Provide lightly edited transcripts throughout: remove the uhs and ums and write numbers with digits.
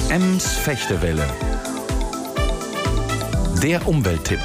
Ems-Fechtewelle. Der Umwelttipp.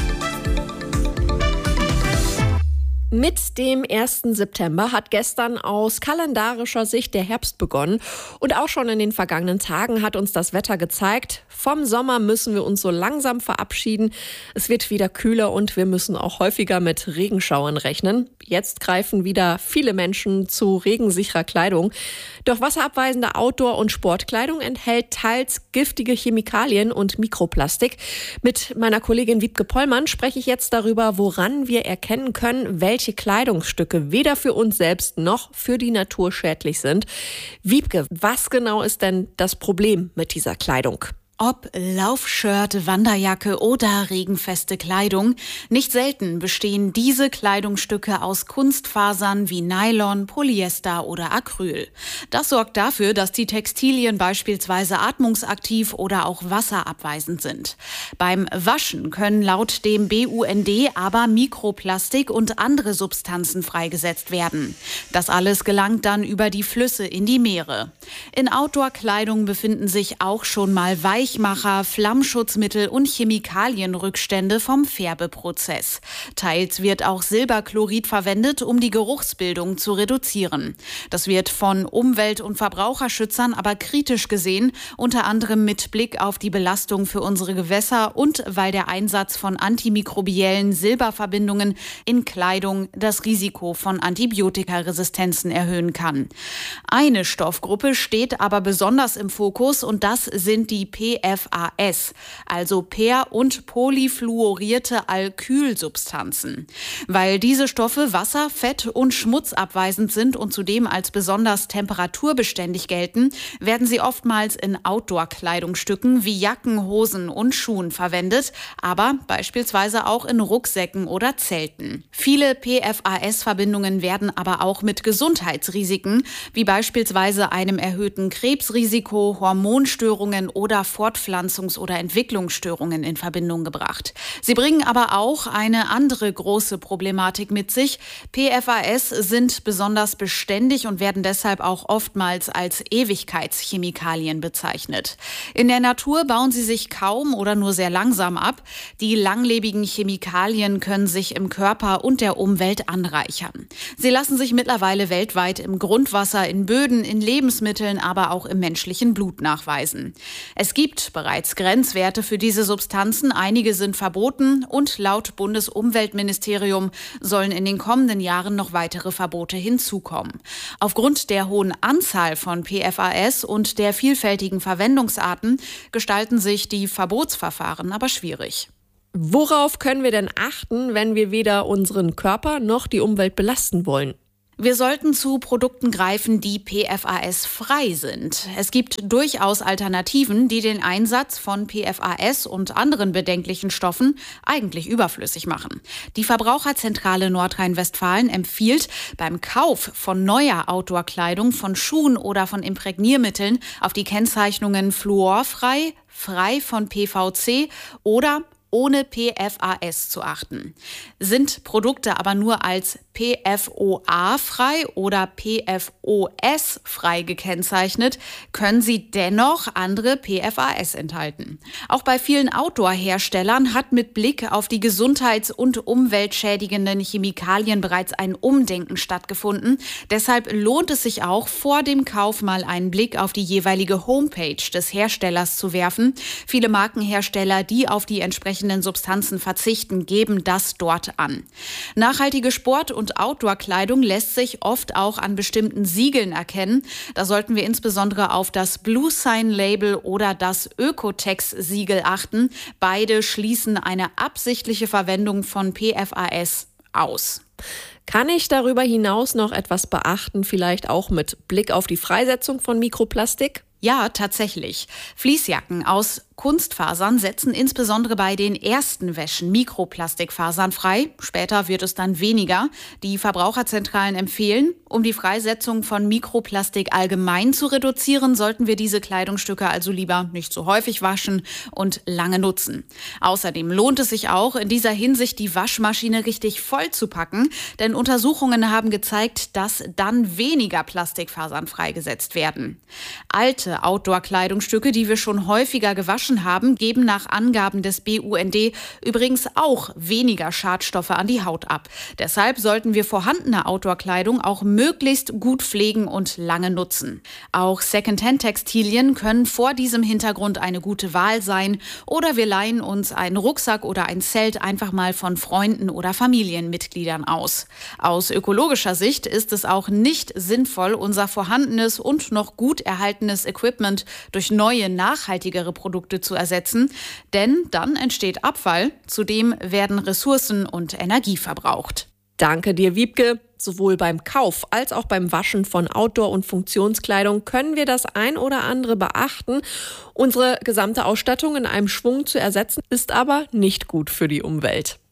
Mit dem 1. September hat gestern aus kalendarischer Sicht der Herbst begonnen. Und auch schon in den vergangenen Tagen hat uns das Wetter gezeigt, vom Sommer müssen wir uns so langsam verabschieden. Es wird wieder kühler und wir müssen auch häufiger mit Regenschauern rechnen. Jetzt greifen wieder viele Menschen zu regensicherer Kleidung. Doch wasserabweisende Outdoor- und Sportkleidung enthält teils giftige Chemikalien und Mikroplastik. Mit meiner Kollegin Wiebke Pollmann spreche ich jetzt darüber, woran wir erkennen können, welche Kleidungsstücke weder für uns selbst noch für die Natur schädlich sind. Wiebke, was genau ist denn das Problem mit dieser Kleidung? Ob Laufshirt, Wanderjacke oder regenfeste Kleidung, nicht selten bestehen diese Kleidungsstücke aus Kunstfasern wie Nylon, Polyester oder Acryl. Das sorgt dafür, dass die Textilien beispielsweise atmungsaktiv oder auch wasserabweisend sind. Beim Waschen können laut dem BUND aber Mikroplastik und andere Substanzen freigesetzt werden. Das alles gelangt dann über die Flüsse in die Meere. In Outdoor-Kleidung befinden sich auch schon mal Weichmacher, Flammschutzmittel und Chemikalienrückstände vom Färbeprozess. Teils wird auch Silberchlorid verwendet, um die Geruchsbildung zu reduzieren. Das wird von Umwelt- und Verbraucherschützern aber kritisch gesehen, unter anderem mit Blick auf die Belastung für unsere Gewässer und weil der Einsatz von antimikrobiellen Silberverbindungen in Kleidung das Risiko von Antibiotikaresistenzen erhöhen kann. Eine Stoffgruppe steht aber besonders im Fokus und das sind die PFAS, also per- und polyfluorierte Alkylsubstanzen. Weil diese Stoffe wasser-, fett- und schmutzabweisend sind und zudem als besonders temperaturbeständig gelten, werden sie oftmals in Outdoor-Kleidungsstücken wie Jacken, Hosen und Schuhen verwendet, aber beispielsweise auch in Rucksäcken oder Zelten. Viele PFAS-Verbindungen werden aber auch mit Gesundheitsrisiken, wie beispielsweise einem erhöhten Krebsrisiko, Hormonstörungen oder Fortpflanzungs- oder Entwicklungsstörungen in Verbindung gebracht. Sie bringen aber auch eine andere große Problematik mit sich. PFAS sind besonders beständig und werden deshalb auch oftmals als Ewigkeitschemikalien bezeichnet. In der Natur bauen sie sich kaum oder nur sehr langsam ab. Die langlebigen Chemikalien können sich im Körper und der Umwelt anreichern. Sie lassen sich mittlerweile weltweit im Grundwasser, in Böden, in Lebensmitteln, aber auch im menschlichen Blut nachweisen. Es gibt bereits Grenzwerte für diese Substanzen, einige sind verboten und laut Bundesumweltministerium sollen in den kommenden Jahren noch weitere Verbote hinzukommen. Aufgrund der hohen Anzahl von PFAS und der vielfältigen Verwendungsarten gestalten sich die Verbotsverfahren aber schwierig. Worauf können wir denn achten, wenn wir weder unseren Körper noch die Umwelt belasten wollen? Wir sollten zu Produkten greifen, die PFAS-frei sind. Es gibt durchaus Alternativen, die den Einsatz von PFAS und anderen bedenklichen Stoffen eigentlich überflüssig machen. Die Verbraucherzentrale Nordrhein-Westfalen empfiehlt, beim Kauf von neuer Outdoor-Kleidung, von Schuhen oder von Imprägniermitteln auf die Kennzeichnungen fluorfrei, frei von PVC oder ohne PFAS zu achten. Sind Produkte aber nur als PFOA-frei oder PFOS-frei gekennzeichnet, können sie dennoch andere PFAS enthalten. Auch bei vielen Outdoor-Herstellern hat mit Blick auf die gesundheits- und umweltschädigenden Chemikalien bereits ein Umdenken stattgefunden. Deshalb lohnt es sich auch, vor dem Kauf mal einen Blick auf die jeweilige Homepage des Herstellers zu werfen. Viele Markenhersteller, die auf die entsprechenden Substanzen verzichten, geben das dort an. Nachhaltige Sport- und Outdoor-Kleidung lässt sich oft auch an bestimmten Siegeln erkennen. Da sollten wir insbesondere auf das Blue Sign Label oder das Ökotex-Siegel achten. Beide schließen eine absichtliche Verwendung von PFAS aus. Kann ich darüber hinaus noch etwas beachten, vielleicht auch mit Blick auf die Freisetzung von Mikroplastik? Ja, tatsächlich. Fließjacken aus Kunstfasern setzen insbesondere bei den ersten Wäschen Mikroplastikfasern frei. Später wird es dann weniger. Die Verbraucherzentralen empfehlen, um die Freisetzung von Mikroplastik allgemein zu reduzieren, sollten wir diese Kleidungsstücke also lieber nicht so häufig waschen und lange nutzen. Außerdem lohnt es sich auch, in dieser Hinsicht die Waschmaschine richtig voll zu packen, denn Untersuchungen haben gezeigt, dass dann weniger Plastikfasern freigesetzt werden. Alte Outdoor-Kleidungsstücke, die wir schon häufiger gewaschen haben, geben nach Angaben des BUND übrigens auch weniger Schadstoffe an die Haut ab. Deshalb sollten wir vorhandene Outdoor-Kleidung auch möglichst gut pflegen und lange nutzen. Auch Secondhand-Textilien können vor diesem Hintergrund eine gute Wahl sein, oder wir leihen uns einen Rucksack oder ein Zelt einfach mal von Freunden oder Familienmitgliedern aus. Aus ökologischer Sicht ist es auch nicht sinnvoll, unser vorhandenes und noch gut erhaltenes Equipment durch neue, nachhaltigere Produkte zu ersetzen, denn dann entsteht Abfall, zudem werden Ressourcen und Energie verbraucht. Danke dir, Wiebke. Sowohl beim Kauf als auch beim Waschen von Outdoor- und Funktionskleidung können wir das ein oder andere beachten. Unsere gesamte Ausstattung in einem Schwung zu ersetzen, ist aber nicht gut für die Umwelt.